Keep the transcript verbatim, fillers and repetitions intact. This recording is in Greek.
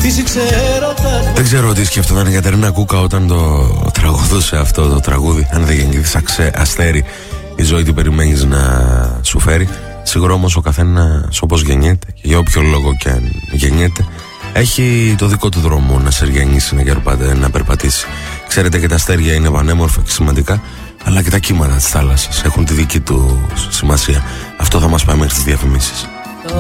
Δεν ξέρω τι σκεφτόταν η Κατερίνα Κούκα όταν το τραγουδούσε αυτό το τραγούδι. Αν δεν γεννηθείς αστέρι, η ζωή τι περιμένεις να σου φέρει. Σίγουρα όμως ο καθένας όπως γεννιέται, και για όποιο λόγο και αν γεννιέται, έχει το δικό του δρόμο να σεργιανίσει, να γερπάτε, να περπατήσει. Ξέρετε, και τα αστέρια είναι πανέμορφα και σημαντικά, αλλά και τα κύματα της θάλασσας έχουν τη δική του σημασία. Αυτό θα μας πάει μέχρι τις διαφημίσεις.